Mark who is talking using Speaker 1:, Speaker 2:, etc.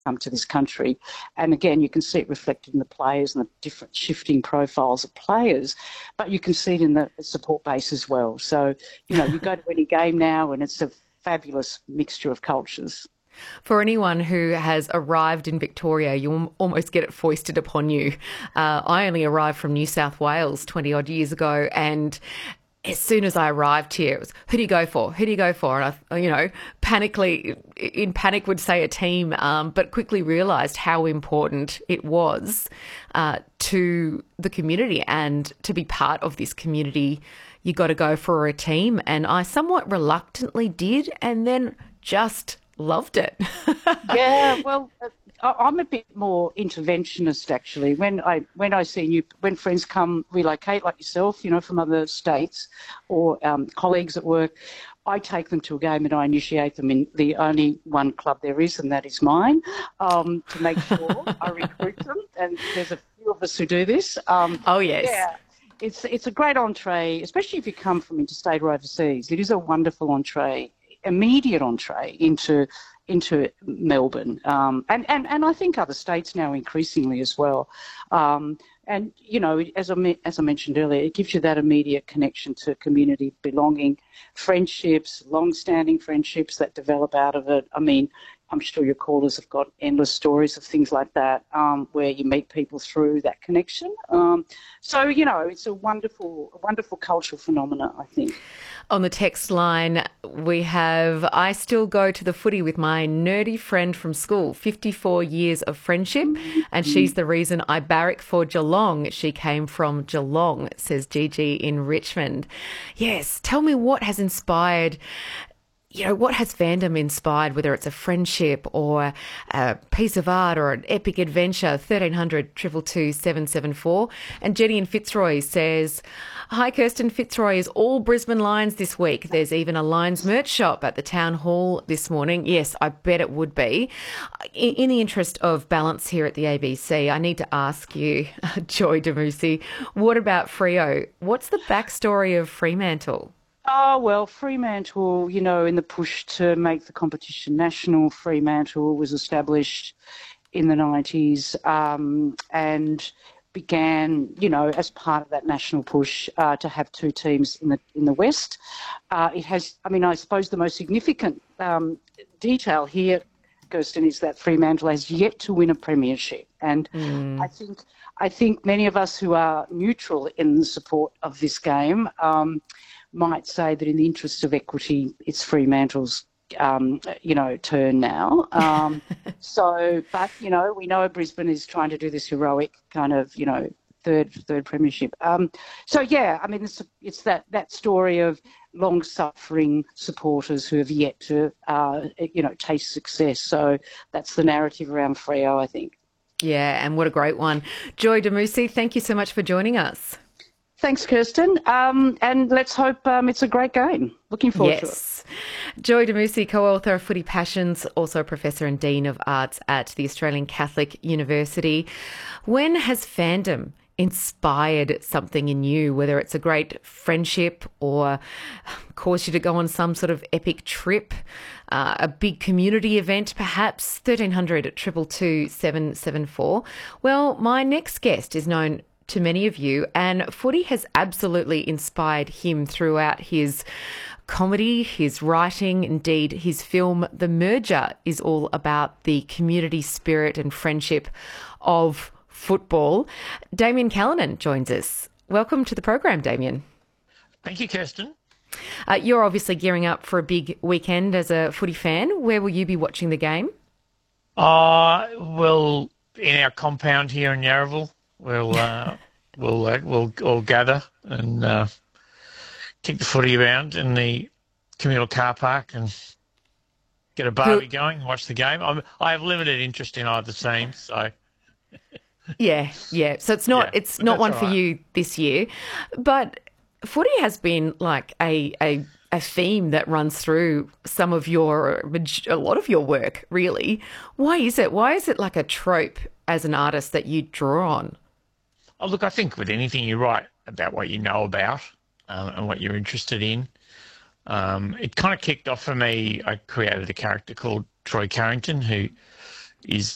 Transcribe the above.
Speaker 1: come to this country. And again, you can see it reflected in the players and the different shifting profiles of players, but you can see it in the support base as well. So, you go to any game now and it's a fabulous mixture of cultures.
Speaker 2: For anyone who has arrived in Victoria, you almost get it foisted upon you. I only arrived from New South Wales 20 odd years ago, and as soon as I arrived here, it was, who do you go for? Who do you go for? And in panic would say a team, but quickly realised how important it was to the community, and to be part of this community, you got to go for a team. And I somewhat reluctantly did, and then just loved it.
Speaker 1: Yeah, well, I'm a bit more interventionist actually. When I see when friends come relocate like yourself, from other states, or colleagues at work, I take them to a game and I initiate them in the only one club there is, and that is mine, to make sure I recruit them. And there's a few of us who do this.
Speaker 2: Oh yes.
Speaker 1: Yeah. It's a great entree, especially if you come from interstate or overseas. It is a wonderful entree, immediate entree into Melbourne, and I think other states now increasingly as well. And as I mentioned earlier, it gives you that immediate connection to community belonging, friendships, long-standing friendships that develop out of it. I mean, I'm sure your callers have got endless stories of things like that, where you meet people through that connection. So it's a wonderful cultural phenomena, I think.
Speaker 2: On the text line, we have, I still go to the footy with my nerdy friend from school, 54 years of friendship, and she's the reason I barrack for Geelong. She came from Geelong, says Gigi in Richmond. Yes, tell me what has inspired, what has fandom inspired, whether it's a friendship or a piece of art or an epic adventure? 1300 222 774. And Jenny in Fitzroy says, hi, Kirsten. Fitzroy is all Brisbane Lions this week. There's even a Lions merch shop at the Town Hall this morning. Yes, I bet it would be. In the interest of balance here at the ABC, I need to ask you, Joy DeMusi, what about Freo? What's the backstory of Fremantle?
Speaker 1: Oh, well, Fremantle, in the push to make the competition national, Fremantle was established in the 90s, and began, as part of that national push, to have two teams in the West. It has, I suppose the most significant detail here, Kirsten, is that Fremantle has yet to win a premiership. And I think many of us who are neutral in the support of this game might say that in the interest of equity, it's Fremantle's, turn now. But we know Brisbane is trying to do this heroic kind of, third premiership. It's that story of long-suffering supporters who have yet to, taste success. So that's the narrative around Freo, I think.
Speaker 2: Yeah, and what a great one. Joy DeMusi, thank you so much for joining us.
Speaker 1: Thanks, Kirsten. And let's hope it's a great game. Looking forward to it.
Speaker 2: Yes. Joy DeMusi, co-author of Footy Passions, also Professor and Dean of Arts at the Australian Catholic University. When has fandom inspired something in you, whether it's a great friendship or caused you to go on some sort of epic trip, a big community event perhaps? 1300 222 774. Well, my next guest is known to many of you, and footy has absolutely inspired him throughout his comedy, his writing, indeed his film. The Merger is all about the community spirit and friendship of football. Damien Callanan joins us. Welcome to the program, Damien.
Speaker 3: Thank you, Kirsten.
Speaker 2: You're obviously gearing up for a big weekend as a footy fan. Where will you be watching the game?
Speaker 3: Well, in our compound here in Yarraville. We'll all gather and kick the footy around in the communal car park and get a barbie going and watch the game. I have limited interest in either team, so
Speaker 2: yeah. So it's not one for you this year, but footy has been like a theme that runs through a lot of your work, really. Why is it? Why is it like a trope as an artist that you draw on?
Speaker 3: Oh, look, I think with anything you write about what you know about and what you're interested in. It kind of kicked off for me. I created a character called Troy Carrington, who is